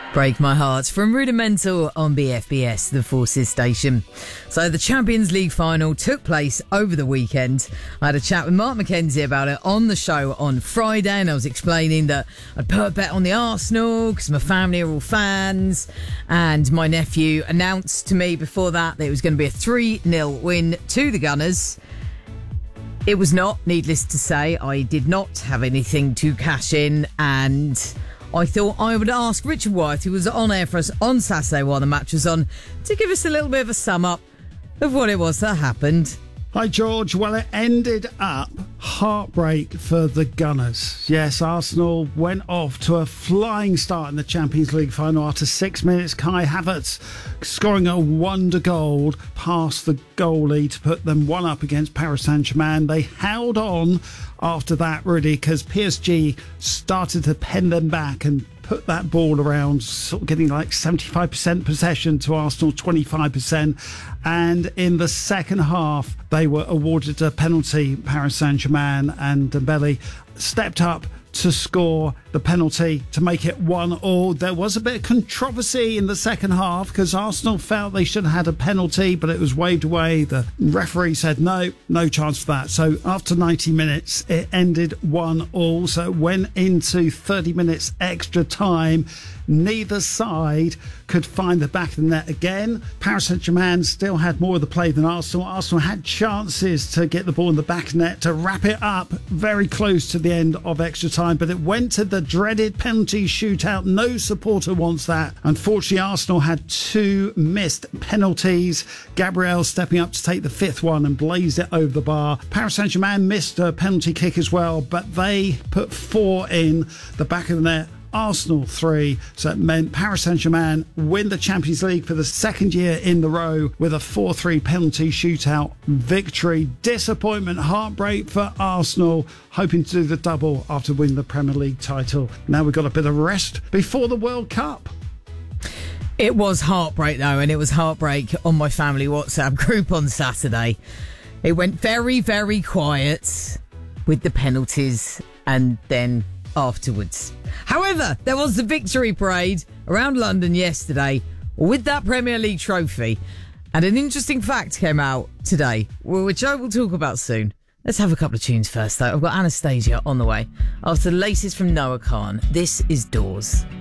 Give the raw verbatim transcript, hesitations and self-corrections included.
Break My Heart from Rudimental on B F B S, the Forces station. So the Champions League final took place over the weekend. I had a chat with Mark McKenzie about it on the show on Friday, and I was explaining that I'd put a bet on the Arsenal because my family are all fans, and my nephew announced to me before that that it was going to be a three nil win to the Gunners. It was not, needless to say. I did not have anything to cash in, and I thought I would ask Richard White, who was on air for us on Saturday while the match was on, to give us a little bit of a sum up of what it was that happened. Hi, George. Well, it ended up heartbreak for the Gunners. Yes, Arsenal went off to a flying start in the Champions League final after six minutes. Kai Havertz scoring a wonder goal past the goalie to put them one up against Paris Saint-Germain. They held on after that, really, because P S G started to pen them back and put that ball around, sort of getting like seventy-five percent possession to Arsenal, twenty-five percent. And in the second half, they were awarded a penalty, Paris Saint-Germain, and Dembele stepped up to score the penalty to make it one all. There was a bit of controversy in the second half because Arsenal felt they should have had a penalty, but it was waved away. The referee said no, no chance for that. So after ninety minutes, it ended one all. So it went into thirty minutes extra time. Neither side could find the back of the net again. Paris Saint-Germain still had more of the play than Arsenal. Arsenal had chances to get the ball in the back of the net to wrap it up very close to the end of extra time, but it went to the dreaded penalty shootout. No supporter wants that. Unfortunately, Arsenal had two missed penalties. Gabriel stepping up to take the fifth one and blazed it over the bar. Paris Saint-Germain missed a penalty kick as well, but they put four in the back of the net. Arsenal three, so it meant Paris Saint-Germain win the Champions League for the second year in the row with a four three penalty shootout victory. Disappointment, heartbreak for Arsenal, hoping to do the double after winning the Premier League title. Now we've got a bit of rest before the World Cup. It was heartbreak though, and it was heartbreak on my family WhatsApp group on Saturday. It went very, very quiet with the penalties and then afterwards. However, there was the victory parade around London yesterday with that Premier League trophy, and an interesting fact came out today, which I will talk about soon. Let's have a couple of tunes first though. I've got Anastasia on the way after the latest from Noah Khan. This is Doors.